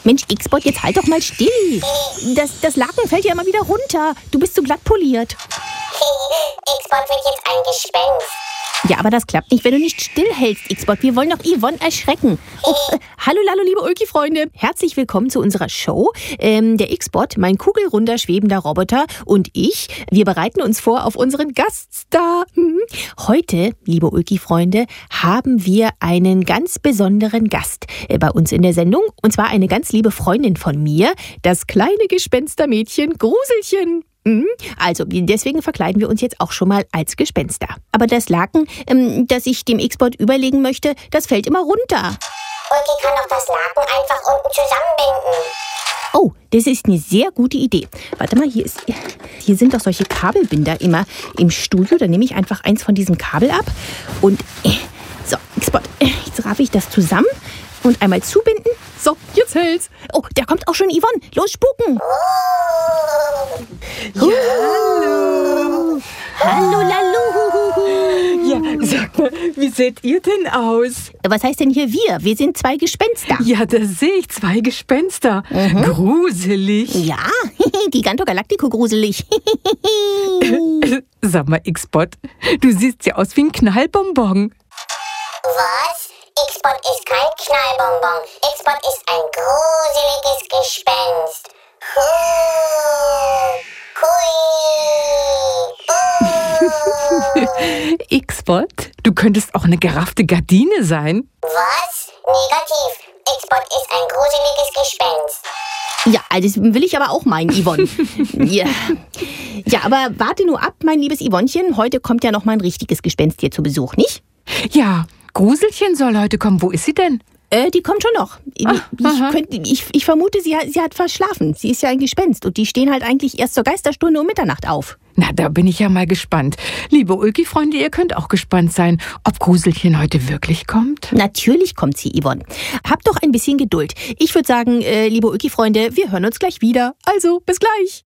Mensch, X-Bot, jetzt halt doch mal still. Das Laken fällt ja immer wieder runter. Du bist zu glatt poliert. X-Bot wird jetzt ein Gespenst. Ja, aber das klappt nicht, wenn du nicht stillhältst, X-Bot. Wir wollen doch Yvonne erschrecken. Oh, hallo, liebe Ulki-Freunde. Herzlich willkommen zu unserer Show. Der X-Bot, mein kugelrunder, schwebender Roboter und ich, wir bereiten uns vor auf unseren Gaststar. Heute, liebe Ulki-Freunde, haben wir einen ganz besonderen Gast bei uns in der Sendung. Und zwar eine ganz liebe Freundin von mir, das kleine Gespenstermädchen Gruselchen. Also, deswegen verkleiden wir uns jetzt auch schon mal als Gespenster. Aber das Laken, das ich dem X-Bot überlegen möchte, das fällt immer runter. Ulki kann doch das Laken einfach unten zusammenbinden. Oh, das ist eine sehr gute Idee. Warte mal, hier sind doch solche Kabelbinder immer im Studio. Dann nehme ich einfach eins von diesem Kabel ab. Und so, X-Bot, jetzt raffe ich das zusammen und einmal zubinden. So, jetzt hält's. Oh, da kommt auch schon Yvonne. Los, spuken. Ja, hallo. Hallo, Lalu. Ja, sag mal, wie seht ihr denn aus? Was heißt denn hier wir? Wir sind zwei Gespenster. Ja, da sehe ich zwei Gespenster. Gruselig. Ja, Giganto Galactico gruselig. Sag mal, X-Bot, du siehst ja aus wie ein Knallbonbon. Was? X-Bot ist kein Knallbonbon. X-Bot ist ein gruseliges Gespenst. X-Bot, du könntest auch eine geraffte Gardine sein. Was? Negativ. X-Bot ist ein gruseliges Gespenst. Ja, das will ich aber auch meinen, Yvonne. Ja. Ja, aber warte nur ab, mein liebes Yvonnchen. Heute kommt ja noch mal ein richtiges Gespenst hier zu Besuch, nicht? Ja, Gruselchen soll heute kommen. Wo ist sie denn? Die kommt schon noch. Ich vermute, sie hat verschlafen. Sie ist ja ein Gespenst und die stehen halt eigentlich erst zur Geisterstunde um Mitternacht auf. Na, da bin ich ja mal gespannt. Liebe Ulki-Freunde, ihr könnt auch gespannt sein, ob Gruselchen heute wirklich kommt. Natürlich kommt sie, Yvonne. Habt doch ein bisschen Geduld. Ich würde sagen, liebe Ulki-Freunde, wir hören uns gleich wieder. Also, bis gleich.